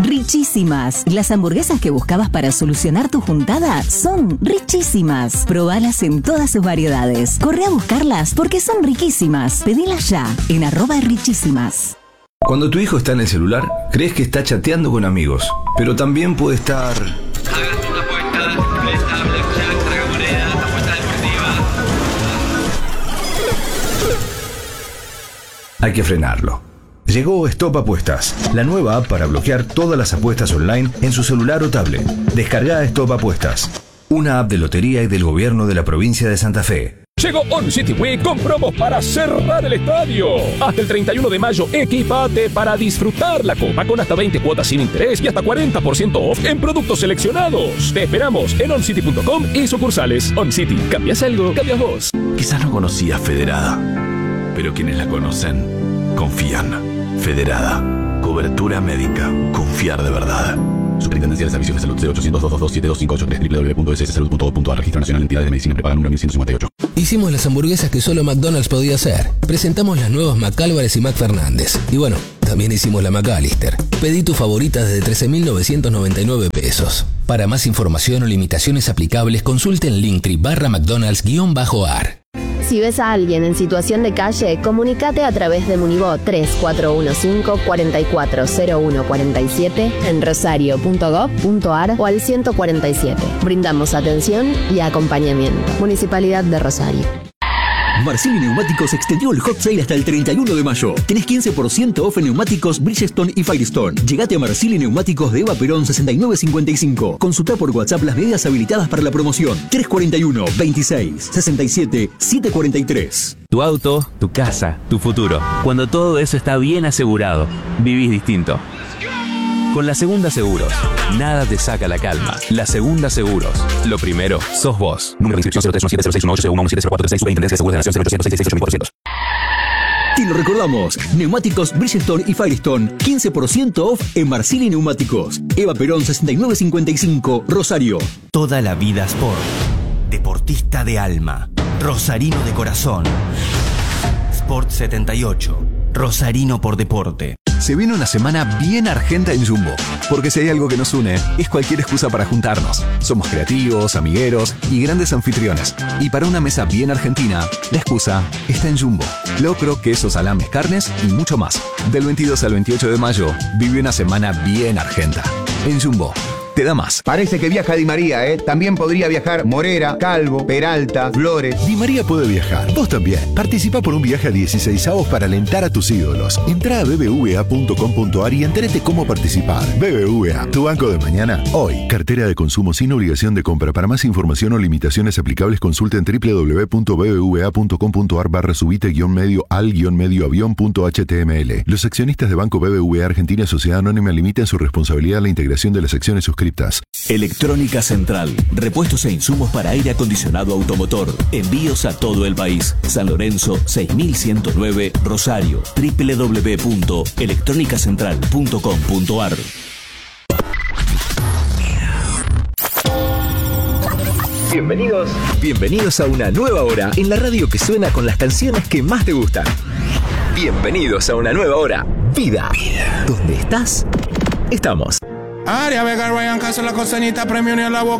Richísimas. Las hamburguesas que buscabas para solucionar tu juntada son richísimas. Probalas en todas sus variedades. Corre a buscarlas porque son riquísimas. Pedilas ya en @richísimas. Cuando tu hijo está en el celular, crees que está chateando con amigos, pero también puede estar... Hagas una apuesta, ruleta, blackjack, tragamoneda, apuesta deportiva. Hay que frenarlo. Llegó Stop Apuestas, la nueva app para bloquear todas las apuestas online en su celular o tablet. Descarga Stop Apuestas, una app de lotería y del gobierno de la provincia de Santa Fe. Llegó On City Week con promos para cerrar el estadio. Hasta el 31 de mayo, equipate para disfrutar la copa con hasta 20 cuotas sin interés y hasta 40% off en productos seleccionados. Te esperamos en oncity.com y sucursales. On City, ¿cambias algo? Cambias vos. Quizás no conocías Federada, pero quienes la conocen, confían. Federada. Cobertura médica. Confiar de verdad. Superintendencia de Servicios de Salud 0800-222-7258 www.sssalud.gov.ar. Registro Nacional de Entidades de Medicina Prepaga número 1158. Hicimos las hamburguesas que solo McDonald's podía hacer. Presentamos las nuevas McAlvarez y McFernández. Y bueno, también hicimos la McAllister. Pedí tu favorita desde 13.999 pesos. Para más información o limitaciones aplicables, consulte en Linktree/McDonald's_ar. Si ves a alguien en situación de calle, comunícate a través de Munibot 3415-440147 en rosario.gov.ar o al 147. Brindamos atención y acompañamiento. Municipalidad de Rosario. Marcilli Neumáticos extendió el hot sale hasta el 31 de mayo. Tenés 15% off en neumáticos Bridgestone y Firestone. Llegate a Marcilli Neumáticos de Eva Perón 6955. Consulta por WhatsApp las medidas habilitadas para la promoción. 341 26 67 743. Tu auto, tu casa, tu futuro. Cuando todo eso está bien asegurado, vivís distinto. Con La Segunda Seguros, nada te saca la calma. La Segunda Seguros. Lo primero, sos vos. Número de inscripción 0317061801170436. Superintendencia de Seguros de Nación 0800-668-8400. Te lo recordamos. Neumáticos Bridgestone y Firestone. 15% off en Marcilli Neumáticos. Eva Perón 6955, Rosario. Toda la vida sport. Deportista de alma. Rosarino de corazón. Sport 78. Rosarino por deporte. Se viene una semana bien argenta en Jumbo, porque si hay algo que nos une, es cualquier excusa para juntarnos. Somos creativos, amigueros y grandes anfitriones. Y para una mesa bien argentina, la excusa está en Jumbo. Locro, quesos, salames, carnes y mucho más. Del 22 al 28 de mayo, vive una semana bien argenta. En Jumbo. Te da más. Parece que viaja Di María, ¿eh? También podría viajar Morera, Calvo, Peralta, Flores. Di María puede viajar. Vos también. Participa por un viaje a 16avos para alentar a tus ídolos. Entrá a bbva.com.ar y entérate cómo participar. BBVA, tu banco de mañana, hoy. Cartera de consumo sin obligación de compra. Para más información o limitaciones aplicables, consulta en www.bbva.com.ar/subite-medio al-medio-avión.html. Los accionistas de Banco BBVA Argentina Sociedad Anónima limitan su responsabilidad a la integración de las acciones suscritas. Electrónica Central. Repuestos e insumos para aire acondicionado automotor. Envíos a todo el país. San Lorenzo 6109, Rosario. www.electronicacentral.com.ar. Bienvenidos a una nueva hora en la radio que suena con las canciones que más te gustan. Bienvenidos a una nueva hora. Vida. ¿Dónde estás? Estamos. Aria Vega, Ryan Castro, la costanita, premio ni a la boca.